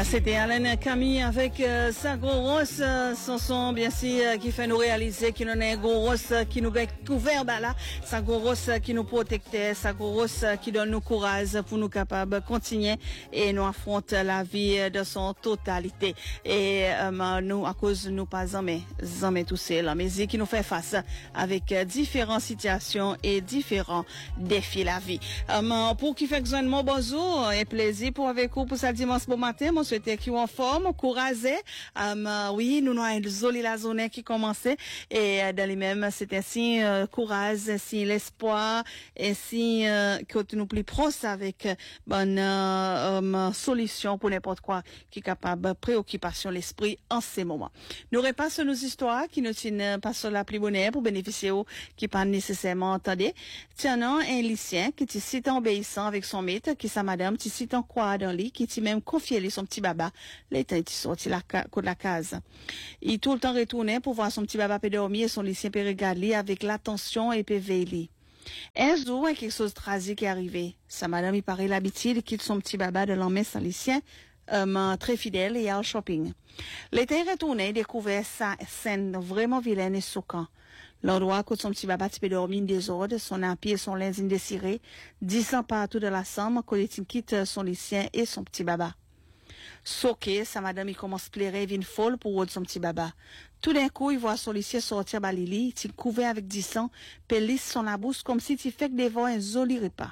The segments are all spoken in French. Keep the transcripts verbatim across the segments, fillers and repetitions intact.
c'était Alain Camille avec euh, sa grosse euh, chanson, bien sûr, euh, qui fait nous réaliser qu'il en est grosse, euh, qui nous a couvert là, sa grosse euh, qui nous protectait, sa grosse euh, qui donne nous courage pour nous capables de continuer et nous affronter la vie euh, de son totalité. Et euh, nous, à cause de nous pas jamais, jamais tous ces la musique qui nous fait face avec euh, différentes situations et différents défis la vie. Euh, pour qui fait besoin de mon bonjour et plaisir pour avec vous pour ce dimanche bon matin, moi souhaite qui en forme, courageux. Euh, oui, nous avons une jolie la journée qui commençait et euh, dans les mêmes c'est ainsi euh, courage, ainsi l'espoir, ainsi euh, que nous plus proches avec bonne euh, euh, solution pour n'importe quoi qui est capable de préoccupation l'esprit en ces moments. Nous repassons nos histoires qui nous tiennent pas sur la plus bonne pour bénéficier aux qui pas nécessairement entendez. Tiens non, un lycéen qui t'y cite obéissant avec son maître, qui sa madame t'y cite en croix dans lit, qui t'y même confié lui son petit baba, l'état t'y sorti la de la case. Il tout le temps retournait pour voir son petit baba peut dormir et son lycéen peut regarder avec l'attention et peut veiller. Un jour, quelque chose de tragique est arrivé. Sa madame, il paraît l'habitude, quitte son petit baba de l'emmener sans lycéen, euh, très fidèle et au shopping. L'été retourné, il découvert sa scène vraiment vilaine et choquante. L'endroit où son petit baba peut dormir en désordre, son habit et son linge indésiré, dissant partout de la chambre, quand il quitte son lycéen et son petit baba. Soqué, sa madame, il commence à pleurer, vine folle pour son petit baba. Tout d'un coup, il voit son lycéen sortir balili, il couvert avec du sang, pelisse son la bouche comme si il fait dévorer un joli repas.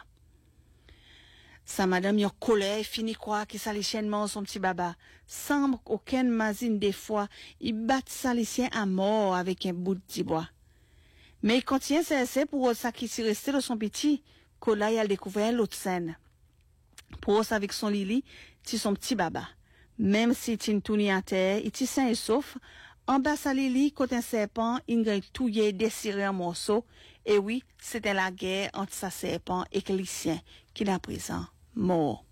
Sa madame, il en colère, finit quoi, qu'il s'alichènement son petit baba. Sans aucune mazine des fois, il bat sa lycéen à mort avec un bout de bois. Mais il continue à s'essayer pour ça qui s'est resté de son petit, que là, il a découvert l'autre scène. Pour eux, avec son Lili, c'est son petit baba. Même si il tourne à terre, il est sain et sauf. En bas, sa Lili, côté un serpent, il a touillé, déchiré en morceaux. Et oui, c'était la guerre entre sa serpent et le lycéen, qui est à présent mort.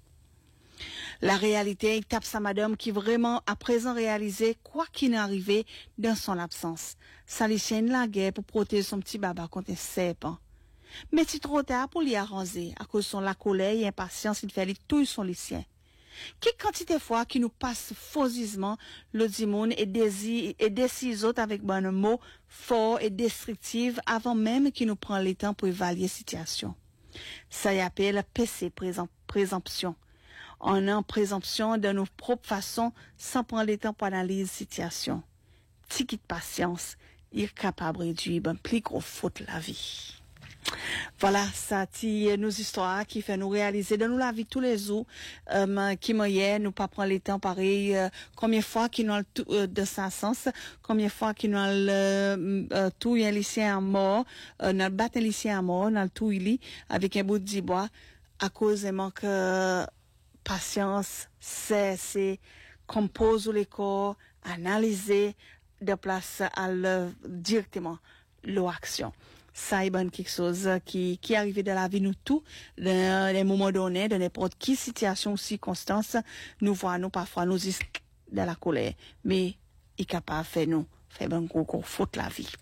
La réalité, il tape sa madame qui vraiment à présent réalisé quoi qu'il est arrivé dans son absence. Sa lycéenne la guerre pour protéger son petit baba contre un serpent. Mais c'est trop tard pour l'y arranger, à cause de son la colère et impatience, il fait tout son lycéen. Quelle quantité de fois qui nous passe faussement le dimon et désir et décide autres avec bon mot fort et destructif avant même qu'il nous prend le temps pour évaluer la situation. Ça y appelle P C, présomption. On a en présomption de nos propres façons sans prendre le temps pour analyser la situation. Tiki de patience, il est capable de réduire un plus gros faute la vie. Voilà, ça c'est nos histoires qui fait nous réaliser de nous la vie tous les jours, euh, qui moyen nous pas prendre le temps pareil, euh, combien de fois qui nous euh, de sa sens, combien de fois qui nous euh, euh, tout un lycéen à mort, euh, nous battre un lycéen à mort, nous tout il avec un bout de bois à cause de manque euh, patience, c'est c'est composer les corps, analyser de place à le directement l'action. Ça est bon quelque chose qui qui arrive dans la vie nous tout dans des moments donnés dans n'importe quelle situation ou circonstance nous voyons nous parfois nous dans la colère mais il est capable de faire nous faire bon gros gros faute la vie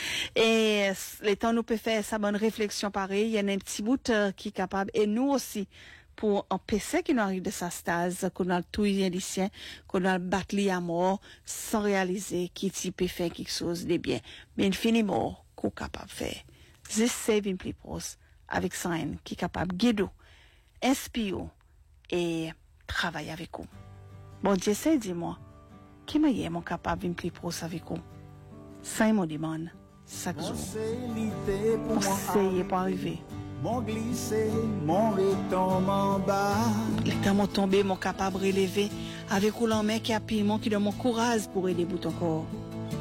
et les temps nous peut faire sa bonne réflexion pareil il y a un petit bout euh, qui est capable et nous aussi pour empêcher qu'il nous arrive de sa stase qu'on a tout lycéen qu'on a battu à mort sans réaliser qu'il peut faire quelque chose de bien mais il finit mort qu'on est capable de faire. C'est saving people avec ça qui est capable de guider, inspirer et travailler avec vous. Bon Dieu, c'est dis-moi, qui m'a dit mon capable de plus proche avec vous? Ça me demande chaque jour. Mon essayer pour arriver. Mon glissé, mon retombe en bas. Les temps m'ont tombé, mon capable de relever avec vous l'en main qui a pile, qui donne mon courage pour aider bout encore.